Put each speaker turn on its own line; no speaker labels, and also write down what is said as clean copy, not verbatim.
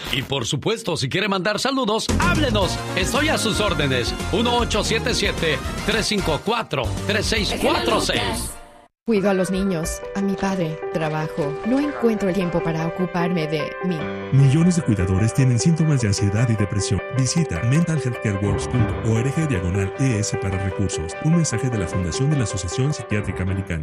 Y por supuesto, si quiere mandar saludos, háblenos. Estoy a sus órdenes. 1877-354-3646.
Cuido a los niños, a mi padre, trabajo. No encuentro el tiempo para ocuparme de mí.
Millones de cuidadores tienen síntomas de ansiedad y depresión. Visita mentalhealthcareworks.org/ES para recursos. Un mensaje de la Fundación de la Asociación Psiquiátrica Americana.